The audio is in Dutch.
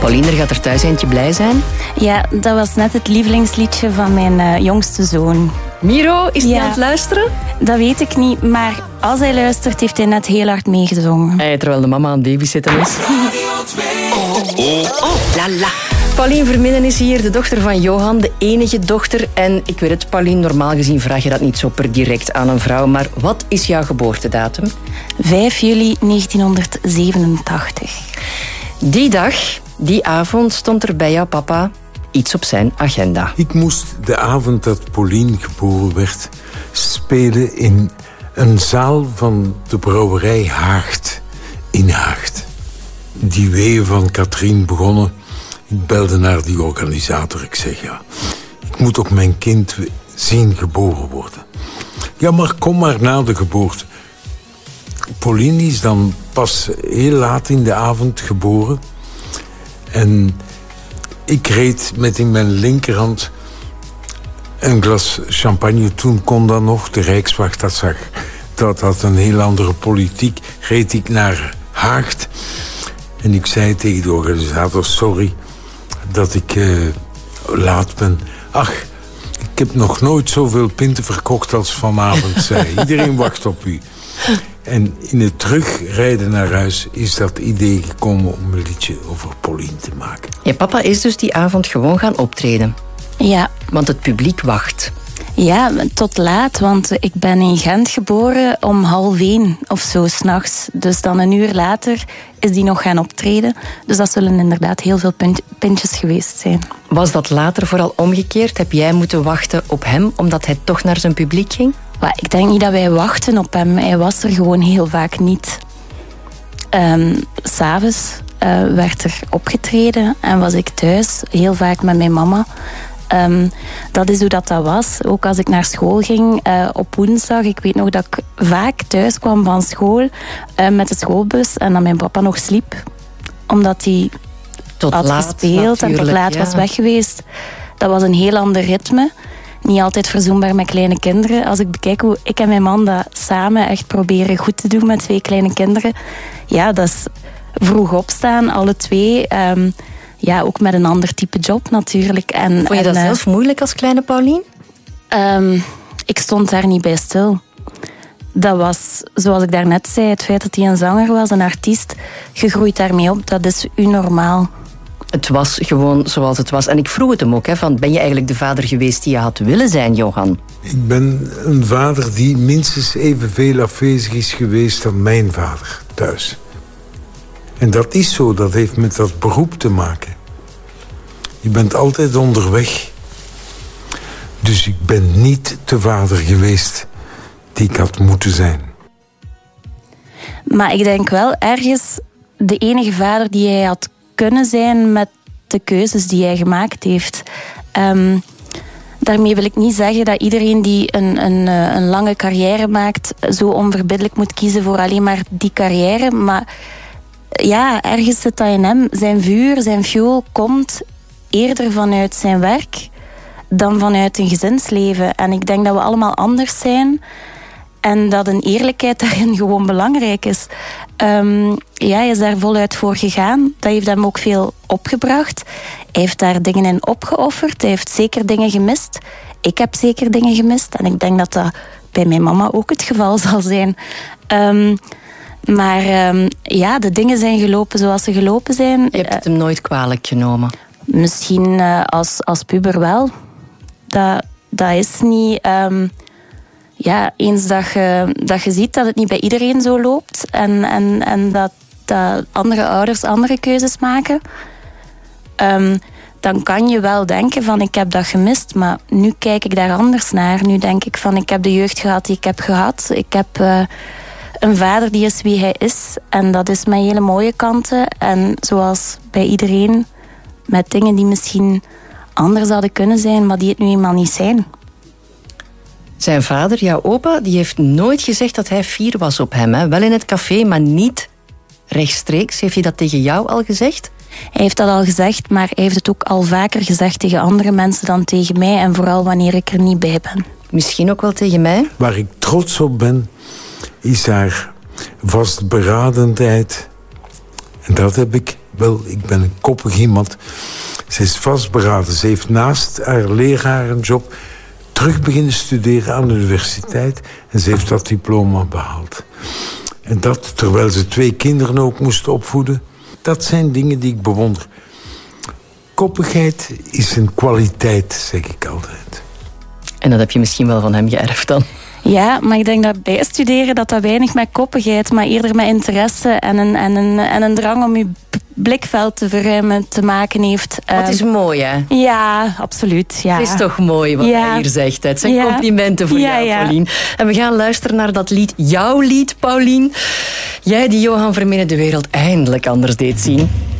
Pauline, er gaat er thuis eentje blij zijn. Ja, dat was net het lievelingsliedje van mijn jongste zoon. Miro, is hij aan het luisteren? Dat weet ik niet, maar als hij luistert, heeft hij net heel hard meegezongen. Terwijl de mama aan het babysitten is. La la. Pauline Verminnen is hier, de dochter van Johan, de enige dochter. En ik weet het, Pauline, normaal gezien vraag je dat niet zo per direct aan een vrouw. Maar wat is jouw geboortedatum? 5 juli 1987. Die dag, die avond, stond er bij jouw papa iets op zijn agenda. Ik moest de avond dat Pauline geboren werd spelen in een zaal van de brouwerij Haagt in Haagt. Die weeën van Katrien begonnen. Ik belde naar die organisator. Ik zeg, ja, ik moet ook mijn kind zien geboren worden. Ja, maar kom maar na de geboorte. Pauline is dan pas heel laat in de avond geboren. En ik reed met in mijn linkerhand een glas champagne. Toen kon dat nog. De Rijkswacht dat zag. Dat had een heel andere politiek. Reed ik naar Haagt. En ik zei tegen de organisator, sorry dat ik laat ben. Ach, ik heb nog nooit zoveel pinten verkocht als vanavond, zei. Iedereen wacht op u. En in het terugrijden naar huis is dat idee gekomen om een liedje over Pauline te maken. Je papa is dus die avond gewoon gaan optreden. Ja. Want het publiek wacht. Ja, tot laat, want ik ben in Gent geboren om 12:30 of zo 's nachts. Dus dan een uur later is die nog gaan optreden. Dus dat zullen inderdaad heel veel pintjes geweest zijn. Was dat later vooral omgekeerd? Heb jij moeten wachten op hem, omdat hij toch naar zijn publiek ging? Maar ik denk niet dat wij wachten op hem. Hij was er gewoon heel vaak niet. 'S'avonds werd er opgetreden en was ik thuis, heel vaak met mijn mama. Dat is hoe dat was. Ook als ik naar school ging op woensdag. Ik weet nog dat ik vaak thuis kwam van school met de schoolbus en dat mijn papa nog sliep. Omdat hij had gespeeld en tot laat was weg geweest. Dat was een heel ander ritme. Niet altijd verzoenbaar met kleine kinderen. Als ik bekijk hoe ik en mijn man dat samen echt proberen goed te doen met 2 kleine kinderen. Ja, dat is vroeg opstaan, alle 2. Ja, ook met een ander type job natuurlijk. Vond je dat zelf moeilijk als kleine Pauline? Ik stond daar niet bij stil. Dat was, zoals ik daarnet zei, het feit dat hij een zanger was, een artiest. Je groeit daarmee op, dat is u normaal. Het was gewoon zoals het was. En ik vroeg het hem ook, van, ben je eigenlijk de vader geweest die je had willen zijn, Johan? Ik ben een vader die minstens evenveel afwezig is geweest dan mijn vader thuis. En dat is zo, dat heeft met dat beroep te maken. Je bent altijd onderweg. Dus ik ben niet de vader geweest die ik had moeten zijn. Maar ik denk wel ergens de enige vader die hij had kunnen zijn met de keuzes die hij gemaakt heeft. Daarmee wil ik niet zeggen dat iedereen die een lange carrière maakt zo onverbiddelijk moet kiezen voor alleen maar die carrière. Maar ja, ergens zit dat in hem. Zijn vuur, zijn fuel komt eerder vanuit zijn werk dan vanuit een gezinsleven. En ik denk dat we allemaal anders zijn en dat een eerlijkheid daarin gewoon belangrijk is. Hij is daar voluit voor gegaan. Dat heeft hem ook veel opgebracht. Hij heeft daar dingen in opgeofferd. Hij heeft zeker dingen gemist. Ik heb zeker dingen gemist. En ik denk dat dat bij mijn mama ook het geval zal zijn. Maar de dingen zijn gelopen zoals ze gelopen zijn. Je hebt het hem nooit kwalijk genomen? Misschien als puber wel. Dat is niet... eens dat je ziet dat het niet bij iedereen zo loopt. En dat andere ouders andere keuzes maken. Dan kan je wel denken van ik heb dat gemist. Maar nu kijk ik daar anders naar. Nu denk ik van ik heb de jeugd gehad die ik heb gehad. Ik heb... een vader die is wie hij is. En dat is met hele mooie kanten. En zoals bij iedereen, met dingen die misschien anders hadden kunnen zijn, maar die het nu eenmaal niet zijn. Zijn vader, jouw opa, die heeft nooit gezegd dat hij fier was op hem. Hè? Wel in het café, maar niet rechtstreeks. Heeft hij dat tegen jou al gezegd? Hij heeft dat al gezegd, maar hij heeft het ook al vaker gezegd tegen andere mensen dan tegen mij. En vooral wanneer ik er niet bij ben. Misschien ook wel tegen mij? Waar ik trots op ben, is haar vastberadenheid. En dat heb ik Wel, ik ben een koppig iemand. Ze is vastberaden. Ze heeft naast haar lerarenjob terug beginnen studeren aan de universiteit. En ze heeft dat diploma behaald. En dat terwijl ze 2 kinderen ook moest opvoeden. Dat zijn dingen die ik bewonder. Koppigheid is een kwaliteit, zeg ik altijd. En dat heb je misschien wel van hem geërfd dan? Ja, maar ik denk dat bijstuderen dat weinig met koppigheid, maar eerder met interesse en een drang om je blikveld te verruimen te maken heeft. Dat is mooi, hè? Ja, absoluut. Ja. Het is toch mooi wat hij hier zegt. Het zijn complimenten voor jou, Pauline. En we gaan luisteren naar dat lied, jouw lied, Pauline. Jij die Johan Verminen de wereld eindelijk anders deed zien.